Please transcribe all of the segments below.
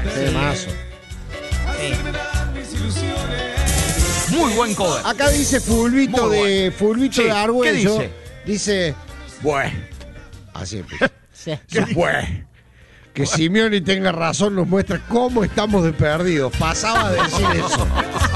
Temazo. Muy buen cover. Acá dice Fulvito Muy de Fulvito Sí, de Argüello. ¿qué Dice, Bueno. así empieza. Sí. Bueno, que Simeone tenga razón nos muestra cómo estamos de perdidos. Pasaba a decir eso.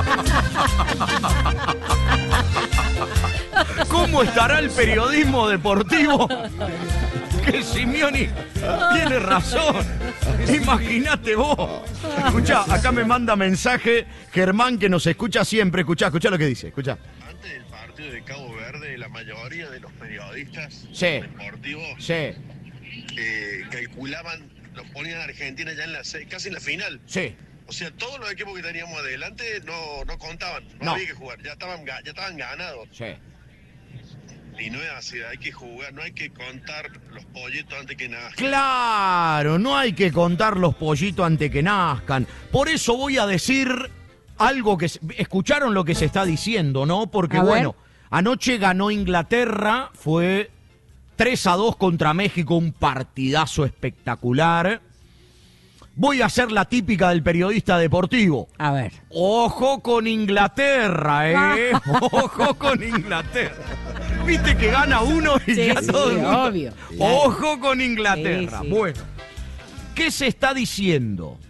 ¿Cómo estará el periodismo deportivo? Que Simeone tiene razón. Imagínate vos. Escuchá, acá me manda mensaje Germán, que nos escucha siempre. Escuchá lo que dice. Escuchá. Antes del partido de Cabo Verde, la mayoría de los periodistas Sí. deportivos Sí, calculaban, los ponían a Argentina ya casi en la final. sí. O sea, todos los equipos que teníamos adelante no contaban, no No. había que jugar, ya estaban ganados. Sí. Y no es así, hay que jugar, no hay que contar los pollitos antes que nada. Claro, no hay que contar los pollitos antes que nazcan. Por eso voy a decir algo que... Escucharon lo que se está diciendo, ¿no? Porque, A ver. bueno, anoche ganó Inglaterra, fue 3-2 contra México, un partidazo espectacular. Voy a hacer la típica del periodista deportivo. A ver. Ojo con Inglaterra, ¿eh? Ojo con Inglaterra. Viste que gana uno y Sí, ya sí, todo el mundo. obvio. Ojo con Inglaterra. Sí, sí. Bueno, ¿qué se está diciendo?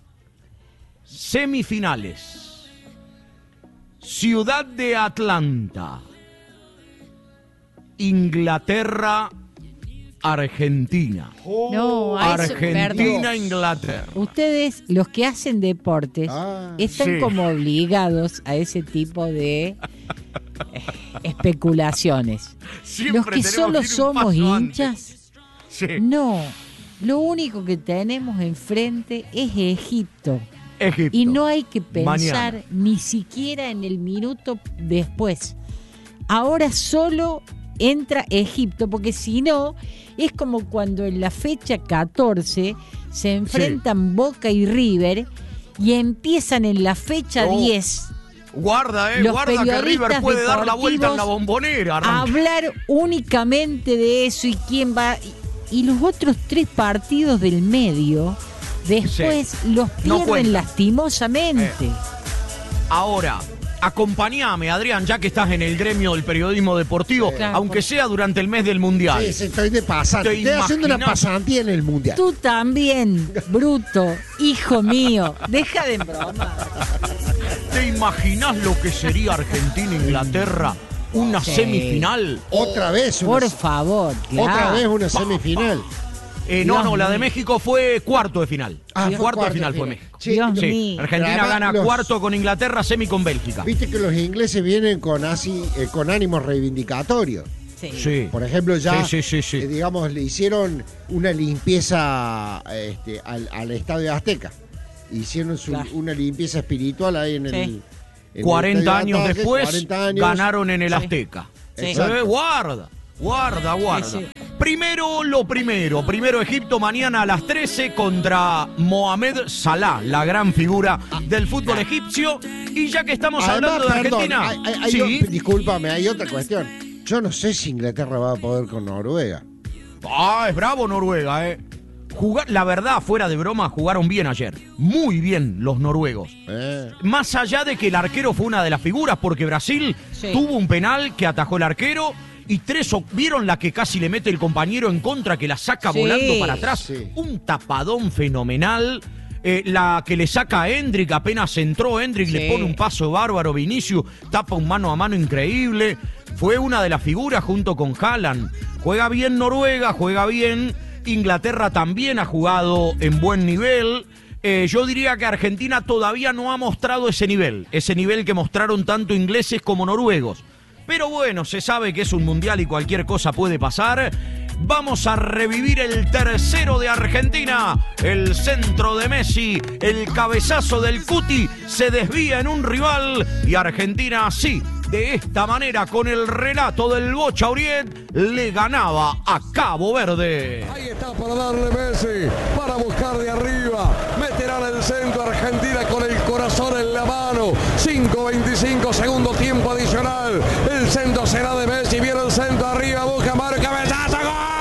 Semifinales. Ciudad de Atlanta. Inglaterra, Argentina. No, a eso, Argentina, perdón. Inglaterra. Ustedes, los que hacen deportes, están Sí. como obligados a ese tipo de especulaciones. Siempre Los que tenemos solo que ir un somos paso hinchas, antes. Sí. no. Lo único que tenemos enfrente es Egipto. Egipto. Y no hay que pensar Mañana. ni siquiera en el minuto después. Ahora solo entra Egipto, porque si no, es como cuando en la fecha 14 se enfrentan Boca y River y empiezan en la fecha No. 10 Guarda, los guarda que periodistas River puede dar la vuelta en la deportivos bombonera. a Arranca. hablar únicamente de eso y quién va. Y los otros 3 partidos del medio, después los No pierden cuentan. lastimosamente. Ahora, acompáñame, Adrián, ya que estás en el gremio del periodismo deportivo, Claro. aunque sea durante el mes del Mundial. Sí, estoy de pasante. ¿Te Estoy haciendo una imaginas? pasantía en el Mundial. Tú también, bruto, hijo mío. Deja de bromar. ¿Te imaginas lo que sería Argentina-Inglaterra? Una Sí. semifinal. Otra vez. Por favor, Otra claro. vez una semifinal. No, la de mío. México fue cuarto de final. Fue Cuarto de final fue México. Sí, Dios Sí, mío. Argentina Pero además gana los- cuarto con Inglaterra, semi con Bélgica. Viste que los ingleses vienen con ánimos reivindicatorios. Sí. Sí. Por ejemplo, ya, Sí. digamos, le hicieron una limpieza al Estadio Azteca. Hicieron Claro. una limpieza espiritual ahí en el... Sí. en el 40 Estadio años Azteca, después 40 años. ganaron en el Sí. Azteca. Sí. Exacto. Guarda. Sí, sí. Primero lo primero. Primero Egipto mañana a las 13 contra Mohamed Salah, la gran figura del fútbol egipcio. Y ya que estamos Además, hablando de perdón, Argentina... hay sí. discúlpame, hay otra cuestión. Yo no sé si Inglaterra va a poder con Noruega. Es bravo Noruega, la verdad, fuera de broma, jugaron bien ayer. Muy bien los noruegos. Más allá de que el arquero fue una de las figuras, porque Brasil Sí. tuvo un penal que atajó el arquero y ¿vieron la que casi le mete el compañero en contra, que la saca Sí. volando para atrás? Sí. Un tapadón fenomenal. La que le saca a Endrick, apenas entró Endrick, Sí. le pone un paso bárbaro, Vinicius tapa un mano a mano increíble. Fue una de las figuras junto con Haaland. Juega bien Noruega, juega bien. Inglaterra también ha jugado en buen nivel. Yo diría que Argentina todavía no ha mostrado ese nivel que mostraron tanto ingleses como noruegos. Pero bueno, se sabe que es un mundial y cualquier cosa puede pasar. Vamos a revivir el tercero de Argentina. El centro de Messi, el cabezazo del Cuti, se desvía en un rival y Argentina sí, de esta manera, con el relato del Bocha Auriet, le ganaba a Cabo Verde. Ahí está para darle Messi, para buscar de arriba, meterá en el centro Argentina con el corazón en la mano. 5:25, segundo tiempo adicional. El centro será de Messi, viene el centro arriba.